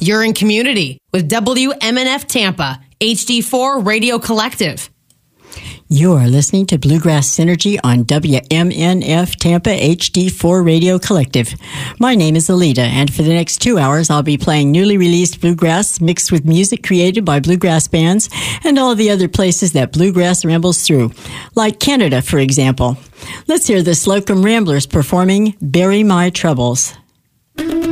You're in community with WMNF Tampa, HD4 Radio Collective. You are listening to Bluegrass Synergy on WMNF Tampa HD4 Radio Collective. My name is Alita, and for the next 2 hours, I'll be playing newly released bluegrass mixed with music created by bluegrass bands and all the other places that bluegrass rambles through, like Canada, for example. Let's hear the Slocum Ramblers performing Bury My Troubles.